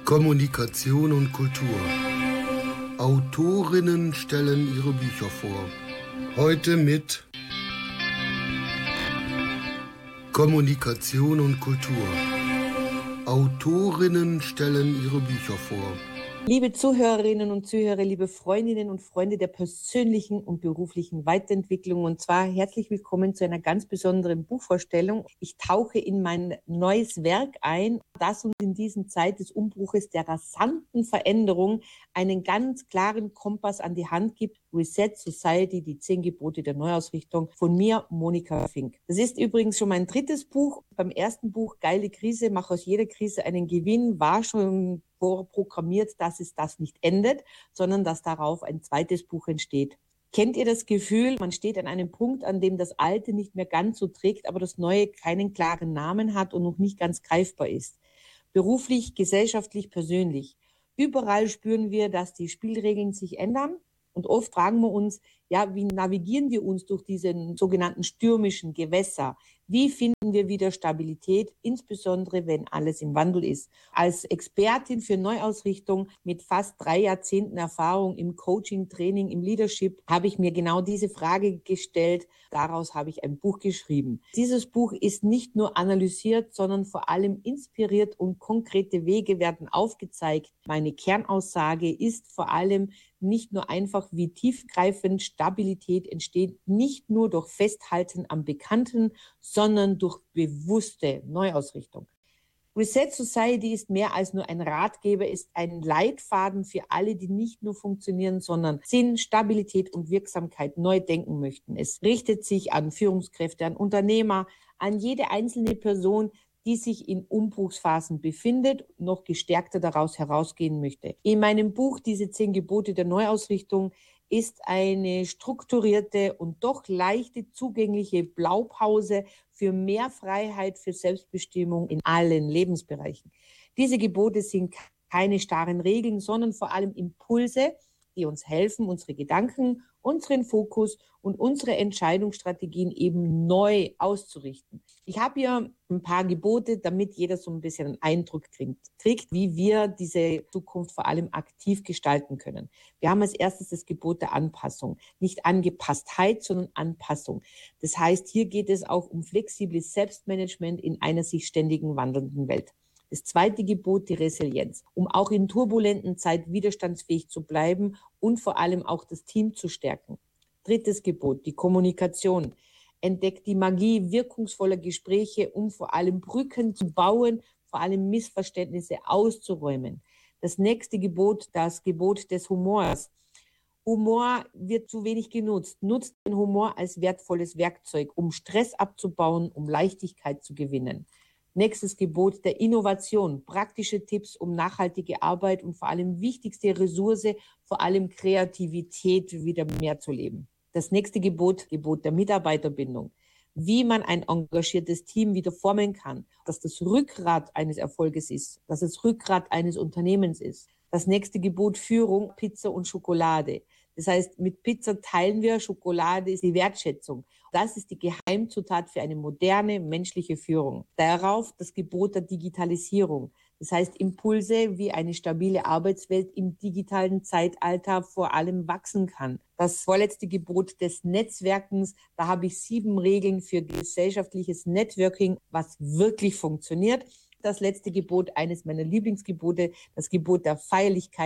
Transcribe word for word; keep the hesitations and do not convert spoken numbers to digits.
Kommunikation und Kultur. Autorinnen stellen ihre Bücher vor. Heute mit Kommunikation und Kultur. Autorinnen stellen ihre Bücher vor. Liebe Zuhörerinnen und Zuhörer, liebe Freundinnen und Freunde der persönlichen und beruflichen Weiterentwicklung, und zwar herzlich willkommen zu einer ganz besonderen Buchvorstellung. Ich tauche in mein neues Werk ein, das uns in diesen Zeit des Umbruches, der rasanten Veränderung einen ganz klaren Kompass an die Hand gibt. Reset Society, die zehn Gebote der Neuausrichtung, von mir, Monika Fink. Das ist übrigens schon mein drittes Buch. Beim ersten Buch, Geile Krise, mach aus jeder Krise einen Gewinn, war schon vorprogrammiert, dass es das nicht endet, sondern dass darauf ein zweites Buch entsteht. Kennt ihr das Gefühl, man steht an einem Punkt, an dem das Alte nicht mehr ganz so trägt, aber das Neue keinen klaren Namen hat und noch nicht ganz greifbar ist? Beruflich, gesellschaftlich, persönlich. Überall spüren wir, dass die Spielregeln sich ändern. Und oft fragen wir uns, ja, wie navigieren wir uns durch diesen sogenannten stürmischen Gewässer? Wie finden wir wieder Stabilität, insbesondere wenn alles im Wandel ist? Als Expertin für Neuausrichtung mit fast drei Jahrzehnten Erfahrung im Coaching, Training, im Leadership habe ich mir genau diese Frage gestellt. Daraus habe ich ein Buch geschrieben. Dieses Buch ist nicht nur analysiert, sondern vor allem inspiriert und konkrete Wege werden aufgezeigt. Meine Kernaussage ist vor allem nicht nur einfach, wie tiefgreifend Stabilität entsteht, nicht nur durch Festhalten am Bekannten, sondern durch bewusste Neuausrichtung. Reset Society ist mehr als nur ein Ratgeber, ist ein Leitfaden für alle, die nicht nur funktionieren, sondern Sinn, Stabilität und Wirksamkeit neu denken möchten. Es richtet sich an Führungskräfte, an Unternehmer, an jede einzelne Person, die sich in Umbruchsphasen befindet, noch gestärkter daraus herausgehen möchte. In meinem Buch Diese zehn Gebote der Neuausrichtung ist eine strukturierte und doch leichte zugängliche Blaupause für mehr Freiheit, für Selbstbestimmung in allen Lebensbereichen. Diese Gebote sind keine starren Regeln, sondern vor allem Impulse, die uns helfen, unsere Gedanken, unseren Fokus und unsere Entscheidungsstrategien eben neu auszurichten. Ich habe hier ein paar Gebote, damit jeder so ein bisschen einen Eindruck kriegt, kriegt, wie wir diese Zukunft vor allem aktiv gestalten können. Wir haben als erstes das Gebot der Anpassung. Nicht Angepasstheit, sondern Anpassung. Das heißt, hier geht es auch um flexibles Selbstmanagement in einer sich ständigen wandelnden Welt. Das zweite Gebot, die Resilienz, um auch in turbulenten Zeiten widerstandsfähig zu bleiben und vor allem auch das Team zu stärken. Drittes Gebot, die Kommunikation. Entdeckt die Magie wirkungsvoller Gespräche, um vor allem Brücken zu bauen, vor allem Missverständnisse auszuräumen. Das nächste Gebot, das Gebot des Humors. Humor wird zu wenig genutzt. Nutzt den Humor als wertvolles Werkzeug, um Stress abzubauen, um Leichtigkeit zu gewinnen. Nächstes Gebot der Innovation, praktische Tipps um nachhaltige Arbeit und vor allem wichtigste Ressource, vor allem Kreativität wieder mehr zu leben. Das nächste Gebot, Gebot der Mitarbeiterbindung, wie man ein engagiertes Team wieder formen kann, dass das Rückgrat eines Erfolges ist, dass es Rückgrat eines Unternehmens ist. Das nächste Gebot, Führung, Pizza und Schokolade. Das heißt, mit Pizza teilen wir, Schokolade ist die Wertschätzung. Das ist die Geheimzutat für eine moderne menschliche Führung. Darauf das Gebot der Digitalisierung. Das heißt, Impulse, wie eine stabile Arbeitswelt im digitalen Zeitalter vor allem wachsen kann. Das vorletzte Gebot des Netzwerkens, da habe ich sieben Regeln für gesellschaftliches Networking, was wirklich funktioniert. Das letzte Gebot, eines meiner Lieblingsgebote, das Gebot der Feierlichkeit.